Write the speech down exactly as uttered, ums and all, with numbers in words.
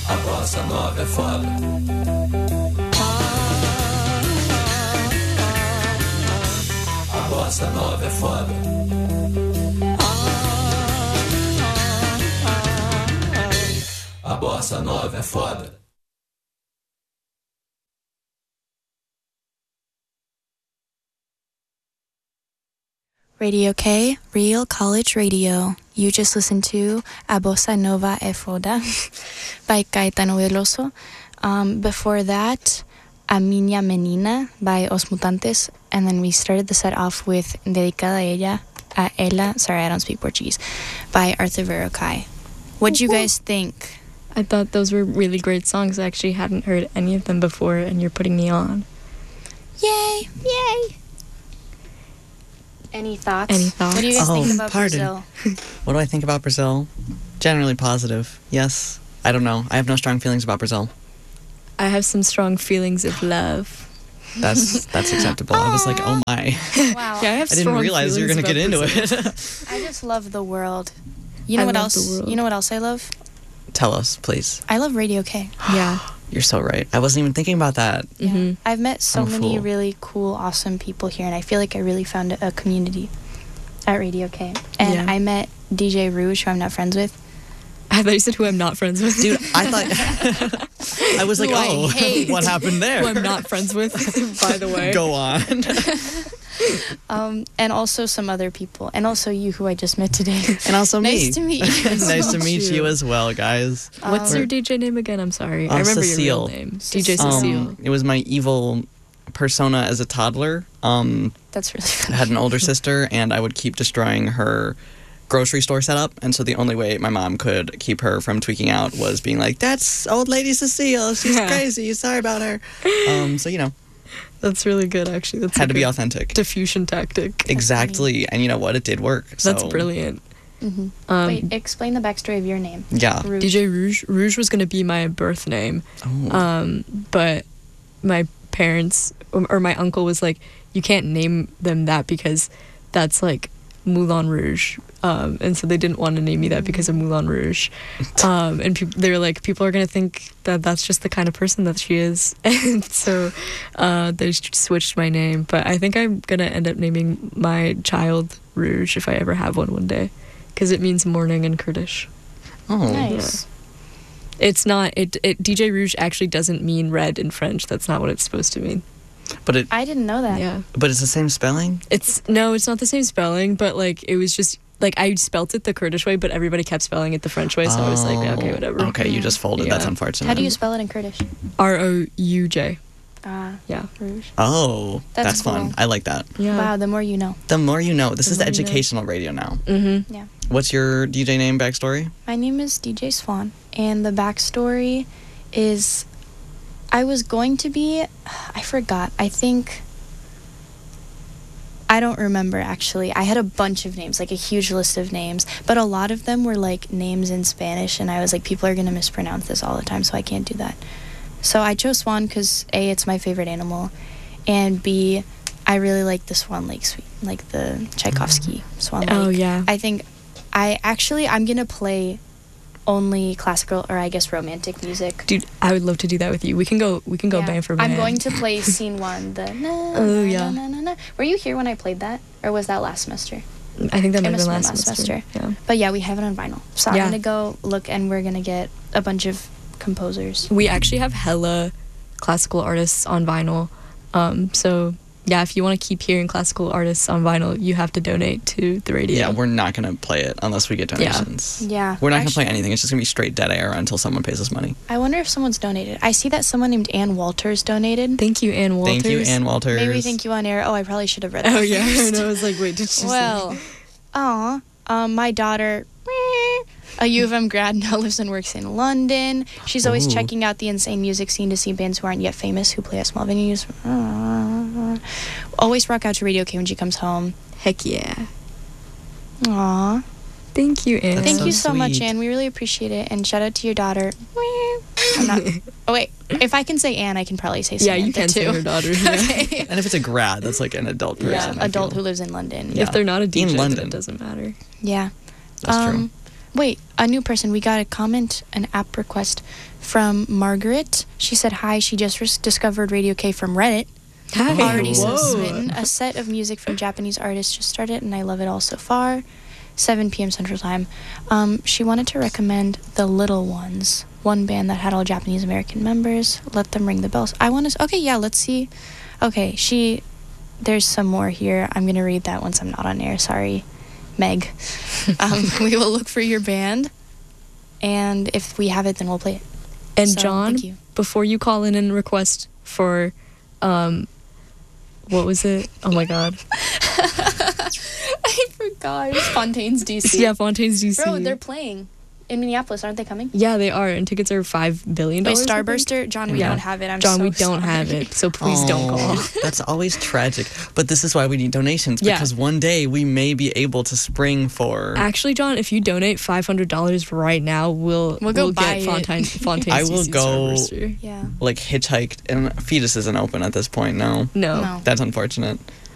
A bossa nova é foda. A bossa nova é foda. A bossa nova é foda. Radio K, Real College Radio. You just listened to A Bossa Nova é Foda by Caetano Veloso. Um, before that, A Minha Menina by Os Mutantes. And then we started the set off with Dedicada a Ella, a Ella, sorry, I don't speak Portuguese, by Arthur Verocai. What'd you guys think? I thought those were really great songs. I actually hadn't heard any of them before, and you're putting me on. Yay! Yay! Any thoughts? Any thoughts? What do you guys Oh, think about pardon. Brazil? What do I think about Brazil? Generally positive. Yes. I don't know. I have no strong feelings about Brazil. I have some strong feelings of love. That's that's acceptable. I was like, oh my. Wow. Yeah, I have I didn't strong realize you were feelings going to get about into Brazil. it. I just love the world. You know I what love else? the world. You know what else I love? Tell us, please. I love Radio K. Yeah. You're so right. I wasn't even thinking about that. Yeah. Mhm. I've met so I'm a many fool. really cool, awesome people here, and I feel like I really found a, a community at Radio K. And Yeah. I met D J Rouge, who I'm not friends with. I thought you said who I'm not friends with. Dude, I thought... I was like, Who I oh, hate. what happened there? Who I'm not friends with, by the way. Go on. Um, and also some other people. And also you, who I just met today. And also me. Nice to meet you. Nice to meet meet you. you as well, guys. What's Um, your D J name again? I'm sorry. Uh, I remember your Cecile. real name. D J Cecile. Cecile. Um, it was my evil persona as a toddler. Um, That's really I funny. had an older sister, and I would keep destroying her grocery store setup. And so the only way my mom could keep her from tweaking out was being like, "That's old lady Cecile. She's Yeah. crazy. Sorry about her." Um, so you know, That's really good, actually. That's had a to be good authentic. diffusion tactic. Exactly, and you know what? It did work. So, That's brilliant. Mhm. Um, Wait, explain the backstory of your name. Yeah. Rouge. D J Rouge. Rouge was going to be my birth name. Oh. Um, but my parents or, or my uncle was like, you can't name them that because that's like Moulin Rouge. Um, and so they didn't want to name me that because of Moulin Rouge. Um, and peop they were like, people are going to think that that's just the kind of person that she is. And so uh, they s- switched my name. But I think I'm going to end up naming my child Rouge if I ever have one one day. Because it means morning in Kurdish. oh. Nice. It's not, it, it D J Rouge actually doesn't mean red in French. That's not what it's supposed to mean. But it, I didn't know that. Yeah. but it's the same spelling. It's, no, it's not the same spelling, but like, it was just, like, I spelt it the Kurdish way, but everybody kept spelling it the French way, so I was like, okay, Oh, whatever. Okay, you just folded. That's Yeah. unfortunate. How do you spell it in Kurdish? R O U J. Ah, Yeah. Rouge. Oh, That's that's, fun. cool. I like that. Yeah. Wow, the more you know. The more you know. This The is the more you know. educational radio now. Mm-hmm. Yeah. What's your D J name backstory? My name is D J Swan, and the backstory is I was going to be, I forgot, I think, I don't remember actually. I had a bunch of names, like a huge list of names, but a lot of them were like names in Spanish, and I was like, people are going to mispronounce this all the time, so I can't do that. So I chose Swan because A, it's my favorite animal, and B, I really like the Swan Lake suite, like the Tchaikovsky Swan Lake. Oh, yeah. I think I actually I'm gonna play only classical or I guess romantic music. Dude, I would love to do that with you. We can go, we can go Yeah. band for band. I'm going to play scene one. The na, Oh, na, yeah. na, na, na. Were you here when I played that, or was that last semester? I think that might It have been must last, have been last semester. Yeah. But yeah, we have it on vinyl. So Yeah. I'm gonna go look, and we're gonna get a bunch of composers. We actually have hella classical artists on vinyl. Um, so yeah, if you want to keep hearing classical artists on vinyl, you have to donate to the radio. Yeah, we're not going to play it unless we get Yeah. donations. Yeah, We're not going to actually- play anything. It's just going to be straight dead air until someone pays us money. I wonder if someone's donated. I see that someone named Ann Walters donated. Thank you, Ann Walters. Thank you, Ann Walters. Maybe thank you on air. Oh, I probably should have read that Oh yeah, first. and I was like, wait, did she Well, aw, um, my daughter, a U of M grad, now lives and works in London. She's always Ooh. checking out the insane music scene to see bands who aren't yet famous who play at small venues. Always rock out to Radio K when she comes home. say? Heck yeah. Aw. Thank you, Ann. That's Thank so you so much, sweet. Anne. We really appreciate it. And shout out to your daughter. I'm not, oh, wait. If I can say Anne, I can probably say Yeah, Samantha, you can too. say her daughter. Yeah. Okay. And if it's a grad, that's like an adult person. Yeah, I adult feel. who lives in London. Yeah. If they're not a D J, In then London. it doesn't matter. Yeah. That's um, true. Wait, a new person. We got a comment, an app request from Margaret. She said, hi, she just res- discovered Radio K from Reddit. Hi. Already so Whoa. smitten. A set of music from Japanese artists just started, and I love it all so far. seven p.m. Central Time. Um, she wanted to recommend The Little Ones, one band that had all Japanese American members. Let them ring the bells. I want to... Okay, yeah, let's see. Okay, she... There's some more here. I'm going to read that once I'm not on air. Sorry, Meg. um, we will look for your band, and if we have it, then we'll play it. And So, John, thank you. before you call in and request for, um, what was it? Oh my God. I forgot. Fontaine's D C. Yeah, Fontaine's D C. Bro, they're playing in Minneapolis. Aren't they coming? Yeah, they are, and tickets are five billion Wait, dollars. Starburster? John, we Yeah. don't have it. I'm John, so we don't sorry. have it, so please don't call. Aw, That's always tragic. But this is why we need donations, Yeah. because one day we may be able to spring for... Actually, John, if you donate five hundred dollars right now, we'll We'll go buy get it. Fontaine, Fontaine's I will D C go- Starburster. Yeah. like hitchhiked, and Fetus isn't open at this point. No, No. No. that's unfortunate.